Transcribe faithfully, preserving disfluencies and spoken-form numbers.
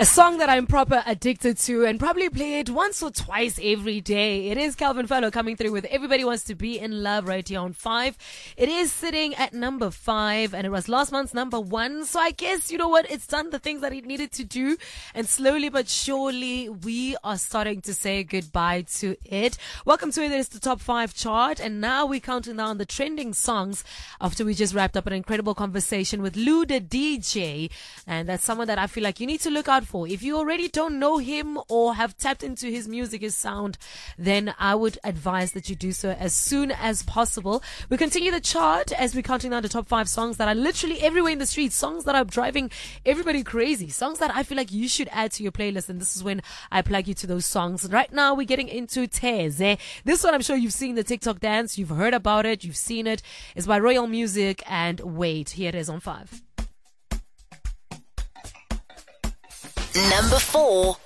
A song that I'm proper addicted to and probably play it once or twice every day. It is Calvin Fellow coming through with Everybody Wants to Be in Love right here on five. It is sitting at number five and it was last month's number one. So I guess, you know what, it's done the things that it needed to do. And slowly but surely we are starting to say goodbye to it. Welcome to it. It is the top five chart. And now we're counting down the trending songs after we just wrapped up an incredible conversation with Lou the D J. And that's someone that I feel like you need to look out for. If you already don't know him or have tapped into his music, his sound, then I would advise that you do so as soon as possible. We continue the chart as we're counting down the top five songs that are literally everywhere in the streets, songs that are driving everybody crazy, songs that I feel like you should add to your playlist. And this is when I plug you to those songs. Right now, we're getting into Teze. This one, I'm sure you've seen the TikTok dance. You've heard about it. You've seen it. It's by Royal Music and Wait. Here it is on five. Number four.